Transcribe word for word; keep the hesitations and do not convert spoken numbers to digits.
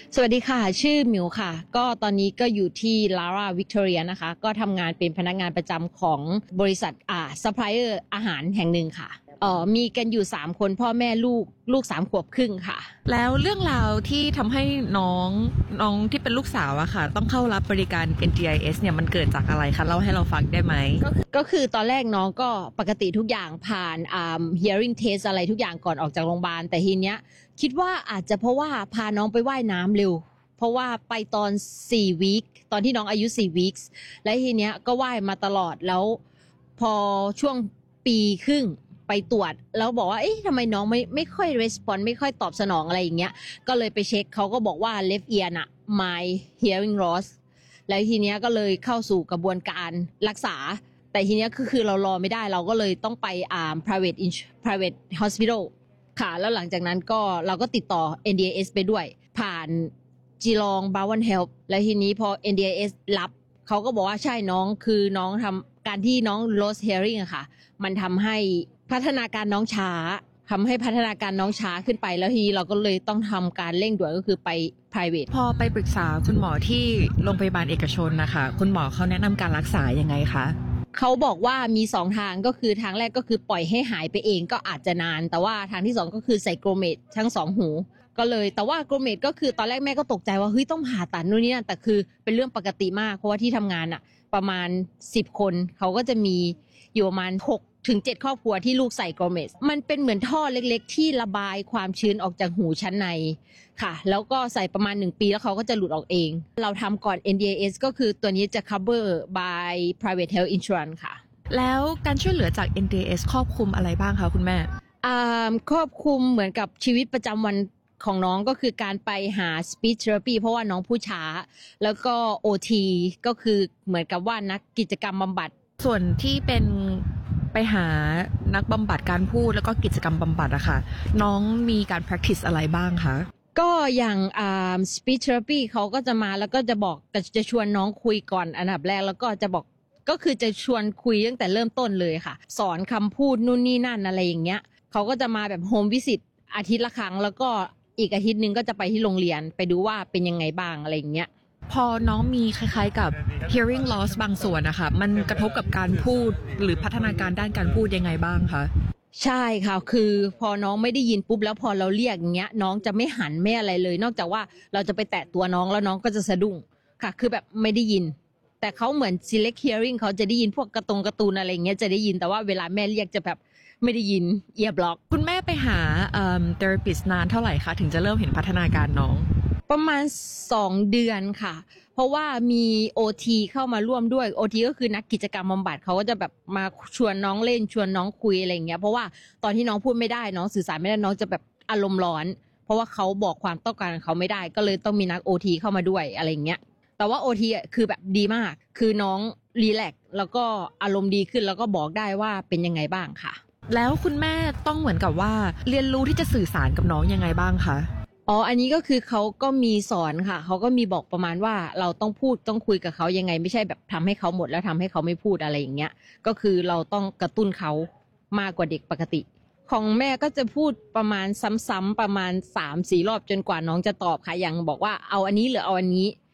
สวัสดีค่ะชื่อหมิวค่ะก็ตอนนี้ก็อยู่ที่ Lara Victoria นะคะก็ทำงานเป็นพนักงานประจำของบริษัทอ่าซัพพลายเออร์อาหารแห่งหนึ่งค่ะเอ่อมีกันอยู่สามคนพ่อแม่ลูกลูกสามขวบครึ่งค่ะแล้วเรื่องราวที่ทำให้น้องน้องที่เป็นลูกสาวอะค่ะต้องเข้ารับบริการ เอ็น ดี ไอ เอส เนี่ยมันเกิดจากอะไรคะเล่าให้เราฟังได้ไหมก็คือก็คือตอนแรกน้องก็ปกติทุกอย่างผ่านอ่า hearing test อะไรทุกอย่างก่อนออกจากโรงพยาบาลแต่ทีเนี้ยคิดว่าอาจจะเพราะว่าพาน้องไปว่ายน้ำเร็วเพราะว่าไปตอนสี่วีคตอนที่น้องอายุสี่วีคและทีเนี้ยก็ว่ายมาตลอดแล้วพอช่วงปีครึ่งไปตรวจแล้วบอกว่าเอ๊ะทำไมน้องไม่ไม่ค่อย respond ไม่ค่อยตอบสนองอะไรอย่างเงี้ยก็เลยไปเช็คเขาก็บอกว่า left ear น่ะ my hearing loss แล้วทีเนี้ยก็เลยเข้าสู่กระบวนการรักษาแต่ทีเนี้ยคือคือเรารอไม่ได้เราก็เลยต้องไปอ่า private private hospital ค่ะแล้วหลังจากนั้นก็เราก็ติดต่อ เอ็น ดี ไอ เอส ไปด้วยผ่านจีลองบาวันเฮลป์แล้วทีนี้พอ เอ็น ดี ไอ เอส รับเขาก็บอกว่าใช่น้องคือน้องทำการที่น้อง lost hearing อะค่ะมันทำให้พัฒนาการน้องช้าทำให้พัฒนาการน้องช้าขึ้นไปแล้วทีนี้เราก็เลยต้องทำการเร่งด่วนก็คือไป private พอไปปรึกษาคุณหมอที่โรงพยาบาลเอกชนนะคะคุณหมอเขาแนะนำการรักษายังไงคะเขาบอกว่ามีสองทางก็คือทางแรกก็คือปล่อยให้หายไปเองก็อาจจะนานแต่ว่าทางที่สองก็คือใส่โกรเมดทั้งสองหูก็เลยแต่ว่าโกรเมดก็คือตอนแรกแม่ก็ตกใจว่าเฮ้ยต้องผ่าตัดนู่นนี่นั่นแต่คือเป็นเรื่องปกติมากเพราะว่าที่ทำงานอะประมาณสิบคนเขาก็จะมีอยู่ประมาณหกถึงเจ็ดครอบครัวที่ลูกใส่โกรเมดมันเป็นเหมือนท่อเล็กๆที่ระบายความชื้นออกจากหูชั้นในค่ะแล้วก็ใส่ประมาณหนึ่งปีแล้วเขาก็จะหลุดออกเองเราทำก่อน เอ็น ดี ไอ เอส ก็คือตัวนี้จะ cover by private health insurance ค่ะแล้วการช่วยเหลือจาก เอ็น ดี ไอ เอส ครอบคลุมอะไรบ้างคะคุณแม่อ่าครอบคลุมเหมือนกับชีวิตประจำวันของน้องก็คือการไปหา speech therapy เพราะว่าน้องพูดช้าแล้วก็ โอ ที ก็คือเหมือนกับว่านักกิจกรรมบำบัดส่วนที่เป็นไปหานักบำบัดการพูดแล้วก็กิจกรรมบำบัดอะค่ะน้องมีการ practice อะไรบ้างคะก็อย่างอ่า speech therapy เขาก็จะมาแล้วก็จะบอกจะชวนน้องคุยก่อนอันดับแรกแล้วก็จะบอกก็คือจะชวนคุยตั้งแต่เริ่มต้นเลยค่ะสอนคำพูดนู่นนี่นั่นอะไรอย่างเงี้ยเขาก็จะมาแบบโฮมวิสิตอาทิตย์ละครั้งแล้วก็อีกอาทิตย์นึงก็จะไปที่โรงเรียนไปดูว่าเป็นยังไงบ้างอะไรอย่างเงี้ยพอน้องมีคล้ายๆกับ hearing loss บางส่วนนะคะมันกระทบกับการพูดหรือพัฒนาการด้านการพูดยังไงบ้างคะใช่ค่ะคือพอน้องไม่ได้ยินปุ๊บแล้วพอเราเรียกอย่างเงี้ยน้องจะไม่หันไม่อะไรเลยนอกจากว่าเราจะไปแตะตัวน้องแล้วน้องก็จะสะดุ้งค่ะคือแบบไม่ได้ยินแต่เขาเหมือน select hearing เขาจะได้ยินพวกการ์ตูนการ์ตูนอะไรเงี้ยจะได้ยินแต่ว่าเวลาแม่เรียกจะแบบไม่ได้ยินเอียบล็อกคุณแม่ไปหาเอ่อ therapist นานเท่าไหร่คะถึงจะเริ่มเห็นพัฒนาการน้องประมาณสองเดือนค่ะเพราะว่ามี โอ ที เข้ามาร่วมด้วย โอ ที ก็คือนักกิจกรรมบำบัดเขาก็จะแบบมาชวนน้องเล่นชวนน้องคุยอะไรอย่างเงี้ยเพราะว่าตอนที่น้องพูดไม่ได้น้องสื่อสารไม่ได้น้องจะแบบอารมณ์ร้อนเพราะว่าเขาบอกความต้องการของเขาไม่ได้ก็เลยต้องมีนัก โอ ที เข้ามาด้วยอะไรอย่างเงี้ยแต่ว่า โอ ที อ่ะคือแบบดีมากคือน้องรีแลกซ์แล้วก็อารมณ์ดีขึ้นแล้วก็บอกได้ว่าเป็นยังไงบ้างค่ะแล้วคุณแม่ต้องเหมือนกับว่าเรียนรู้ที่จะสื่อสารกับน้องยังไงบ้างคะอ๋ออันนี้ก็คือเขาก็มีสอนค่ะเขาก็มีบอกประมาณว่าเราต้องพูดต้องคุยกับเขายังไงไม่ใช่แบบทำให้เขาหมดแล้วทำให้เขาไม่พูดอะไรอย่างเงี้ยก็คือเราต้องกระตุ้นเขามากกว่าเด็กปกติของแม่ก็จะพูดประมาณซ้ำๆประมาณ สามถึงสี่ รอบจนกว่าน้องจะตอบค่ะอย่างบอกว่าเอาอันนี้หรือเอาอันนี้